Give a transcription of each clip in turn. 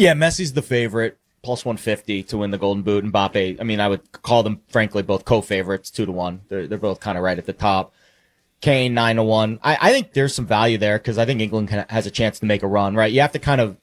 Yeah, Messi's the favorite, plus 150 to win the Golden Boot. Mbappe, I mean, I would call them, frankly, both co-favorites, 2-1. They're both kind of right at the top. Kane, 9-1. I think there's some value there because I think England has a chance to make a run, right? You have to kind of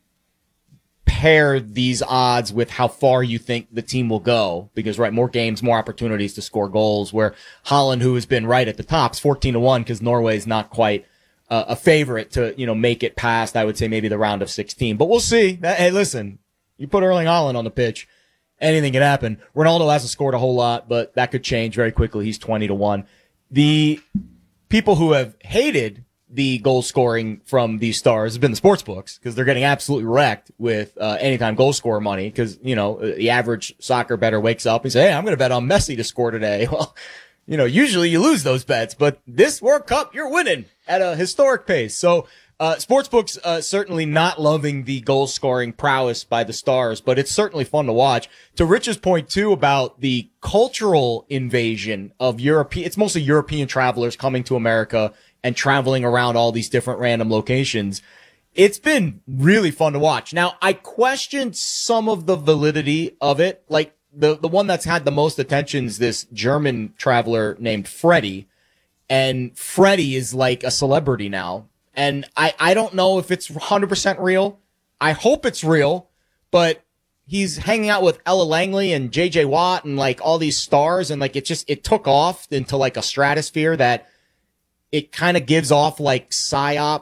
pair these odds with how far you think the team will go because, right, more games, more opportunities to score goals, where Holland, who has been right at the top, is 14-1 because Norway's not quite a favorite to, make it past, I would say, maybe the round of 16. But we'll see. Hey, listen, you put Erling Haaland on the pitch, anything can happen. Ronaldo hasn't scored a whole lot, but that could change very quickly. He's 20-1. The people who have hated the goal scoring from these stars have been the sports books because they're getting absolutely wrecked with anytime goal scorer money because, the average soccer bettor wakes up and says, hey, I'm going to bet on Messi to score today. Well, usually you lose those bets, but this World Cup, you're winning at a historic pace. So, sportsbooks, certainly not loving the goal scoring prowess by the stars, but it's certainly fun to watch. To Rich's point too about the cultural invasion of it's mostly European travelers coming to America and traveling around all these different random locations. It's been really fun to watch. Now, I questioned some of the validity of it. Like the one that's had the most attention is this German traveler named Freddie. And Freddie is like a celebrity now. And I don't know if it's 100% real. I hope it's real, but he's hanging out with Ella Langley and JJ Watt and like all these stars. And like it took off into like a stratosphere that it kind of gives off like PSYOP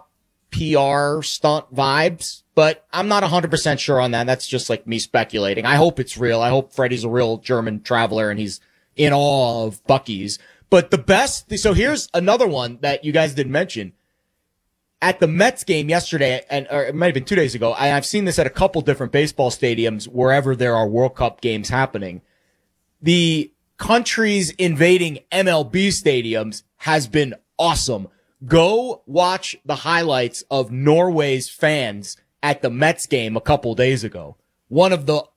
PR stunt vibes, but I'm not 100% sure on that. That's just like me speculating. I hope it's real. I hope Freddie's a real German traveler and he's in awe of Buc-ee's. But so here's another one that you guys didn't mention. At the Mets game yesterday, or it might have been 2 days ago, I've seen this at a couple different baseball stadiums wherever there are World Cup games happening. The countries invading MLB stadiums has been awesome. Go watch the highlights of Norway's fans at the Mets game a couple days ago. One of the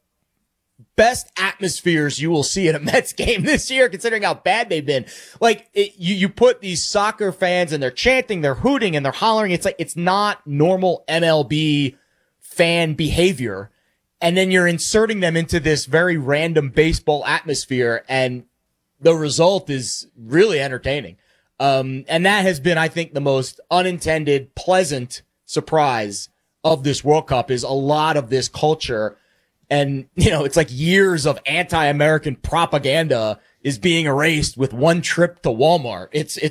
best atmospheres you will see at a Mets game this year, considering how bad they've been. Like, you put these soccer fans and they're chanting, they're hooting, and they're hollering. It's like, it's not normal MLB fan behavior. And then you're inserting them into this very random baseball atmosphere, and the result is really entertaining. And that has been, I think, the most unintended, pleasant surprise of this World Cup is a lot of this culture. And, it's like years of anti-American propaganda is being erased with one trip to Walmart.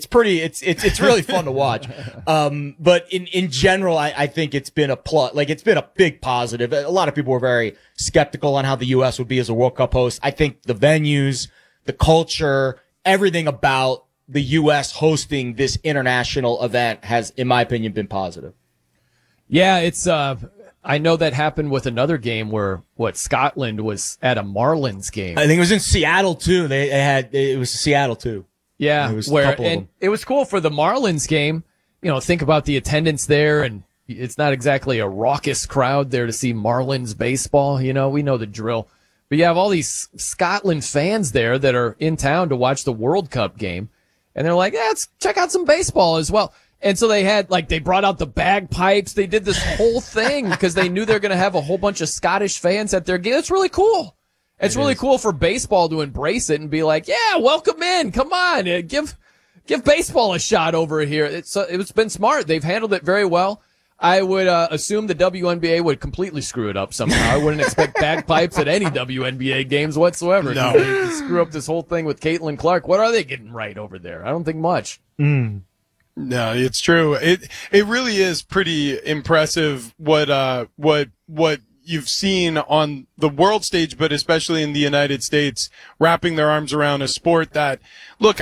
It's really fun to watch. But in general, I think it's been it's been a big positive. A lot of people were very skeptical on how the U.S. would be as a World Cup host. I think the venues, the culture, everything about the U.S. hosting this international event has, in my opinion, been positive. Yeah, it's, I know that happened with another game where Scotland was at a Marlins game. I think it was in Seattle too. It was Seattle too. Yeah, it was cool for the Marlins game. Think about the attendance there, and it's not exactly a raucous crowd there to see Marlins baseball. We know the drill. But you have all these Scotland fans there that are in town to watch the World Cup game. And they're like, let's check out some baseball as well. And so they brought out the bagpipes. They did this whole thing because they knew they're going to have a whole bunch of Scottish fans at their game. It's really cool. It's really cool for baseball to embrace it and be like, yeah, welcome in. Come on. Give baseball a shot over here. It's been smart. They've handled it very well. I would assume the WNBA would completely screw it up somehow. I wouldn't expect bagpipes at any WNBA games whatsoever. No. They screw up this whole thing with Caitlin Clark. What are they getting right over there? I don't think much. No, it's true. It really is pretty impressive what you've seen on the world stage, but especially in the United States, wrapping their arms around a sport that, look,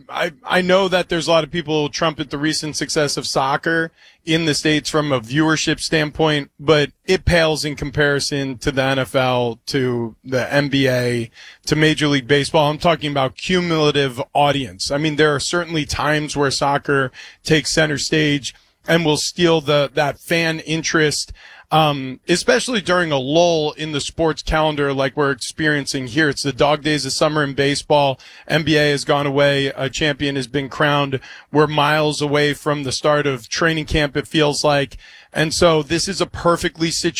I know that there's a lot of people who trumpet the recent success of soccer in the States from a viewership standpoint, but it pales in comparison to the NFL, to the NBA, to Major League Baseball. I'm talking about cumulative audience. I mean, there are certainly times where soccer takes center stage and will steal that fan interest, especially during a lull in the sports calendar like we're experiencing here. It's the dog days of summer in baseball. NBA has gone away. A champion has been crowned. We're miles away from the start of training camp, it feels like. And so this is a perfectly situated